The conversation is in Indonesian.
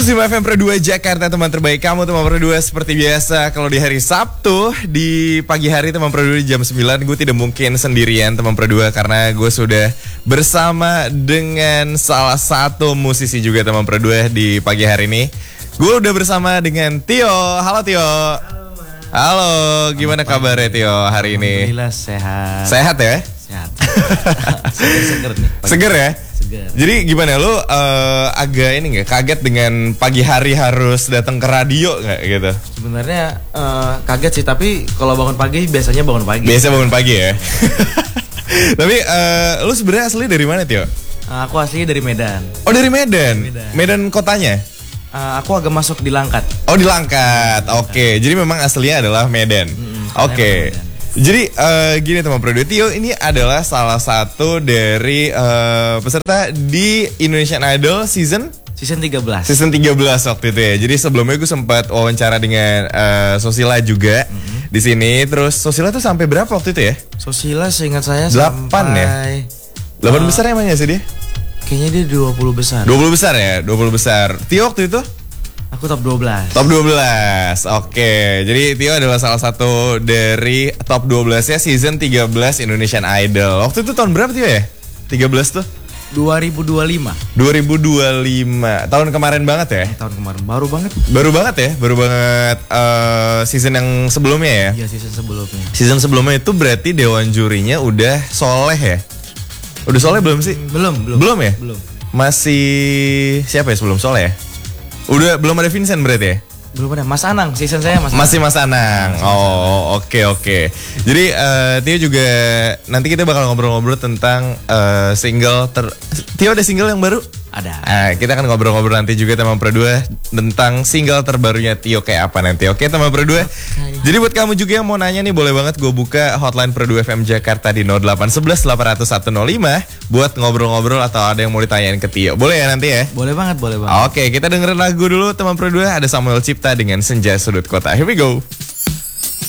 Zima FM Pro 2 Jakarta, teman terbaik kamu, teman Pro 2. Seperti biasa, kalau di hari Sabtu, di pagi hari teman Pro 2 jam 9, gue tidak mungkin sendirian teman Pro 2, karena gue sudah bersama dengan salah satu musisi juga teman Pro 2 di pagi hari ini. Gue udah bersama dengan Tio. Halo Tio. Halo, gimana kabarnya Tio hari ini? Alhamdulillah sehat. Sehat ya? Sehat. Seger nih. Seger ya? Seger. Jadi gimana lu agak ini nggak kaget dengan pagi hari harus datang ke radio nggak gitu? Sebenarnya kaget sih, tapi kalau bangun pagi biasanya bangun pagi. Biasa bangun pagi ya. Tapi lu sebenarnya asli dari mana Tio? Aku asli dari Medan. Oh dari Medan. Medan kotanya? Aku agak masuk di Langkat. Oh di Langkat. Oke. Jadi memang aslinya adalah Medan. Oke. Medan. Jadi gini teman Pro 2, Tio ini adalah salah satu dari peserta di Indonesian Idol season 13. Season 13 waktu itu ya. Jadi sebelumnya gue sempat wawancara dengan Sosila juga di sini. Terus Sosila tuh sampai berapa waktu itu ya? Sosila seingat saya 8 ya? 8 besar emangnya sih dia? Kayaknya dia 20 besar. 20 besar ya? 20 besar. Tio waktu itu? Aku top 12. Top 12. Oke. Jadi Tio adalah salah satu dari top 12-nya season 13 Indonesian Idol. Waktu itu tahun berapa Tio ya? 13 tuh? 2025. 2025. Tahun kemarin banget ya? Tahun kemarin baru banget. Baru banget ya? Baru banget season yang sebelumnya ya? Iya, season sebelumnya. Season sebelumnya itu berarti dewan jurinya udah Soleh ya? Udah Soleh belum sih? Belum. Belum ya? Belum. Masih siapa ya sebelum Soleh ya? Udah belum ada Vincent berarti ya? Belum ada. Mas Anang, season saya Mas Anang. Masih Mas Anang. Oh, oke. Jadi Tio juga nanti kita bakal ngobrol-ngobrol tentang single Tio ada single yang baru? Ada. Kita akan ngobrol-ngobrol nanti juga teman Pro 2 tentang single terbarunya Tio kayak apa nanti. Oke teman Pro 2. Jadi buat kamu juga yang mau nanya nih, boleh banget gue buka hotline Pro 2 FM Jakarta di 0811 800 105 buat ngobrol-ngobrol atau ada yang mau ditanyain ke Tio. Boleh ya nanti ya? Boleh banget. Oke, kita dengerin lagu dulu teman Pro 2. Ada Samuel Cipta dengan Senja Sudut Kota. Here we go.